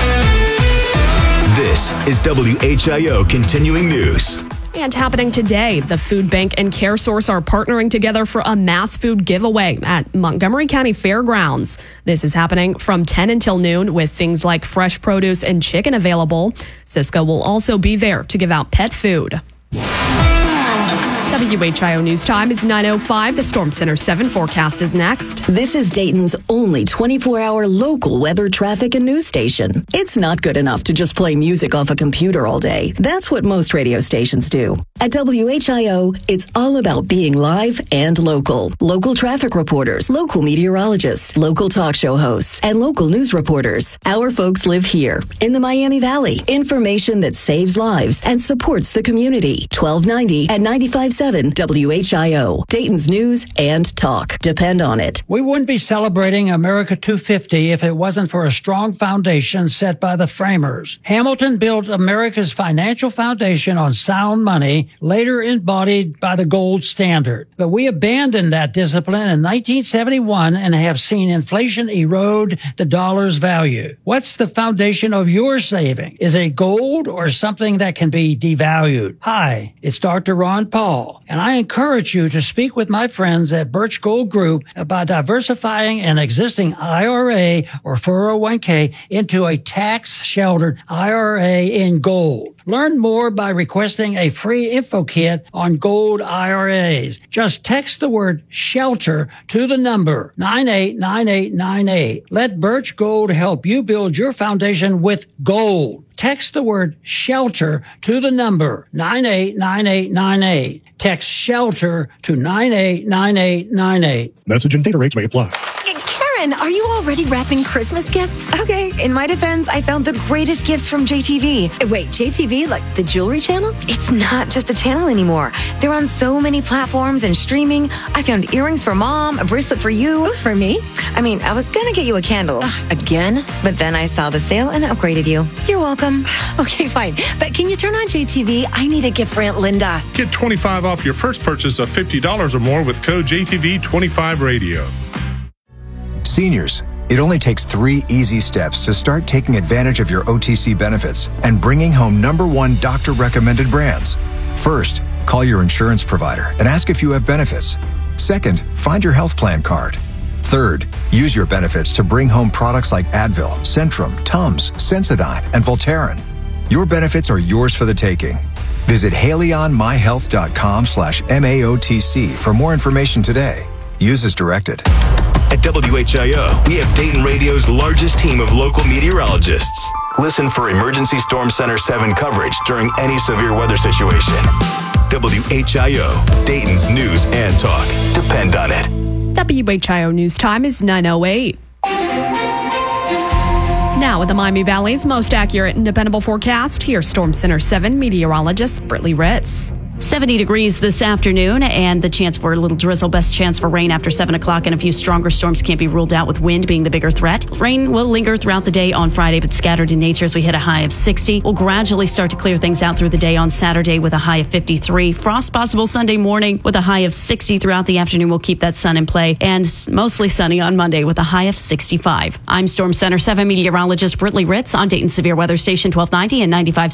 This is W H I O Continuing News. And happening today, the Food Bank and CareSource are partnering together for a mass food giveaway at Montgomery County Fairgrounds. This is happening from ten until noon with things like fresh produce and chicken available. Cisco will also be there to give out pet food. W H I O News Time is nine oh five. The Storm Center seven forecast is next. This is Dayton's only twenty-four hour local weather, traffic, and news station. It's not good enough to just play music off a computer all day. That's what most radio stations do. At W H I O, it's all about being live and local. Local traffic reporters, local meteorologists, local talk show hosts, and local news reporters. Our folks live here in the Miami Valley. Information that saves lives and supports the community. twelve ninety and ninety-five point seven W H I O. Dayton's news and talk. Depend on it. We wouldn't be celebrating America two fifty if it wasn't for a strong foundation set by the framers. Hamilton built America's financial foundation on sound money, later embodied by the gold standard. But we abandoned that discipline in nineteen seventy-one and have seen inflation erode the dollar's value. What's the foundation of your saving? Is it gold or something that can be devalued? Hi, it's Doctor Ron Paul, and I encourage you to speak with my friends at Birch Gold Group about diversifying an existing I R A or four oh one k into a tax-sheltered I R A in gold. Learn more by requesting a free info kit on gold I R As. Just text the word SHELTER to the number nine eight nine eight nine eight. Let Birch Gold help you build your foundation with gold. Text the word SHELTER to the number nine eight nine eight nine eight. Text SHELTER to nine eight nine eight nine eight. Message and data rates may apply. Karen, are you already wrapping Christmas gifts? Okay, in my defense, I found the greatest gifts from J T V. Wait, J T V, like the jewelry channel? It's not just a channel anymore. They're on so many platforms and streaming. I found earrings for mom, a bracelet for you. Ooh, for me? I mean, I was gonna get you a candle. Ugh, again? But then I saw the sale and upgraded you. You're welcome. Okay, fine. But can you turn on J T V? I need a gift for Aunt Linda. Get twenty-five dollars off your first purchase of fifty dollars or more with code J T V twenty-five radio. Seniors, it only takes three easy steps to start taking advantage of your O T C benefits and bringing home number one doctor-recommended brands. First, call your insurance provider and ask if you have benefits. Second, find your health plan card. Third, use your benefits to bring home products like Advil, Centrum, Tums, Sensodyne, and Voltaren. Your benefits are yours for the taking. Visit haleyonmyhealth.com slash M A O T C for more information today. Use as directed. At W H I O, we have Dayton Radio's largest team of local meteorologists. Listen for Emergency Storm Center seven coverage during any severe weather situation. W H I O, Dayton's news and talk. Depend on it. W H I O News Time is nine oh eight. Now with the Miami Valley's most accurate and dependable forecast, here's Storm Center seven meteorologist Brittany Ritz. seventy degrees this afternoon and the chance for a little drizzle. Best chance for rain after seven o'clock, and a few stronger storms can't be ruled out, with wind being the bigger threat. Rain will linger throughout the day on Friday, but scattered in nature as we hit a high of sixty. We'll gradually start to clear things out through the day on Saturday with a high of fifty-three. Frost possible Sunday morning with a high of sixty. Throughout the afternoon, we'll keep that sun in play, and mostly sunny on Monday with a high of sixty-five. I'm Storm Center seven meteorologist Brittany Ritz on Dayton Severe Weather Station twelve ninety and ninety-five